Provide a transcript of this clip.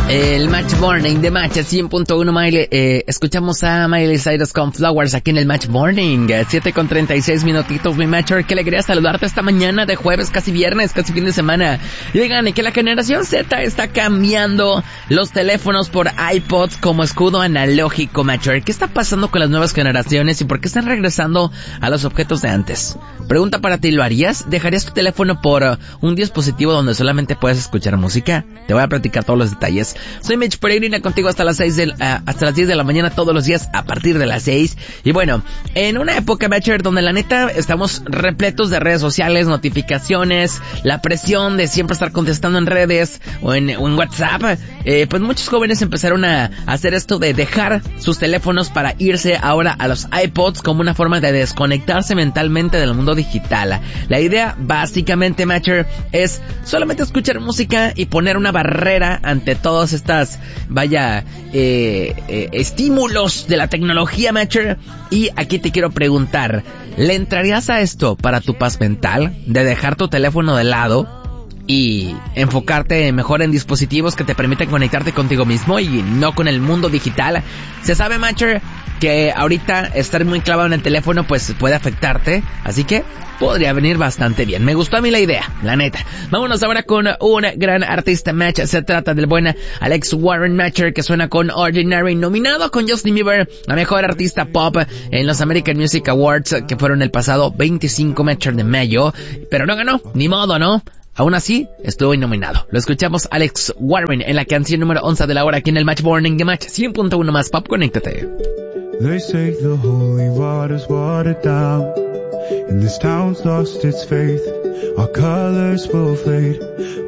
El Match Morning de Match 100.1 escuchamos a Miley Cyrus con Flowers aquí en el Match Morning, 7:36 minutitos, mi Matcher. Qué alegría saludarte esta mañana de jueves, casi viernes, casi fin de semana. Y digan que la generación Z está cambiando los teléfonos por iPods como escudo analógico, Matcher. ¿Qué está pasando con las nuevas generaciones y por qué están regresando a los objetos de antes? Pregunta para ti, ¿lo harías? ¿Dejarías tu teléfono por un dispositivo donde solamente puedes escuchar música? Te voy a platicar todos los detalles. Soy Mitch Peregrina contigo hasta las 10 de la mañana todos los días a partir de las 6. Y bueno, en una época, Matcher, donde la neta estamos repletos de redes sociales, notificaciones, la presión de siempre estar contestando en redes o en WhatsApp, pues muchos jóvenes empezaron a hacer esto de dejar sus teléfonos para irse ahora a los iPods como una forma de desconectarse mentalmente del mundo digital. La idea básicamente, Matcher, es solamente escuchar música y poner una barrera ante todas estas, estímulos de la tecnología, Matcher. Y aquí te quiero preguntar, ¿le entrarías a esto para tu paz mental? De dejar tu teléfono de lado y enfocarte mejor en dispositivos que te permiten conectarte contigo mismo y no con el mundo digital. Se sabe, Matcher, que ahorita estar muy clavado en el teléfono pues puede afectarte, así que podría venir bastante bien. Me gustó a mí la idea, la neta. Vámonos ahora con un gran artista, Match. Se trata del buen Alex Warren, Matcher, que suena con Ordinary, nominado con Justin Bieber a Mejor Artista Pop en los American Music Awards, que fueron el pasado 25, Matcher, de mayo, pero no ganó, ni modo, ¿no? Aún así, estuvo nominado. Lo escuchamos Alex Warren en la canción número 11 de la hora aquí en el Match Morning de Match 100.1 más Pop. Conéctate. They say the holy water's watered down, and this town's lost its faith. Our colors will fade.